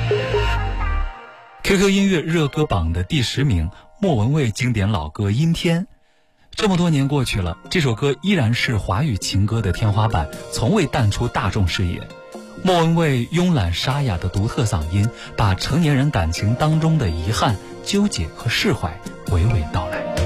QQ 音乐热歌榜的第10名，莫文蔚经典老歌《阴天》。这么多年过去了，这首歌依然是华语情歌的天花板，从未淡出大众视野。莫文蔚慵懒沙哑的独特嗓音，把成年人感情当中的遗憾、纠结和释怀娓娓道来。